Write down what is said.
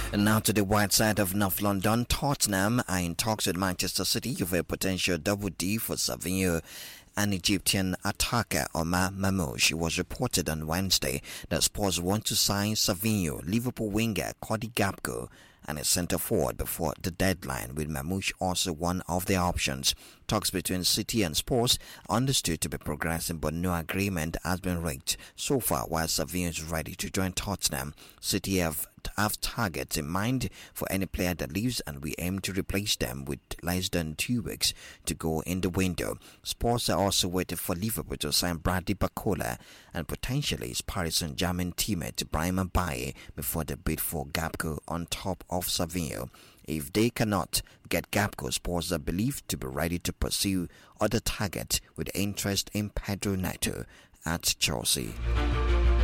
And now to the white side of North London. Tottenham are in talks with Manchester City of a potential double D for Savinho. An Egyptian attacker, Omar Mamouche, was reported on Wednesday that Spurs want to sign Savinho, Liverpool winger Cody Gakpo, and a centre forward before the deadline, with Mamouche also one of the options. Talks between City and Spurs are understood to be progressing, but no agreement has been reached so far. While Savinho is ready to join Tottenham, City have targets in mind for any player that leaves, and we aim to replace them with less than 2 weeks to go in the window. Spurs are also waiting for Liverpool to sign Bradley Barcola and potentially his Paris Saint-Germain teammate Brahim Mbaye before the bid for Gakpo on top of Savinho. If they cannot get Gakpo, Spurs are believed to be ready to pursue other targets with interest in Pedro Neto at Chelsea.